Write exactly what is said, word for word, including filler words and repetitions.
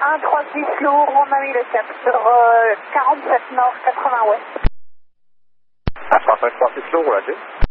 un trois six lourd, on a mis le cap sur euh, quarante-sept nord, quatre-vingts ouest. un trois six lourd, roger.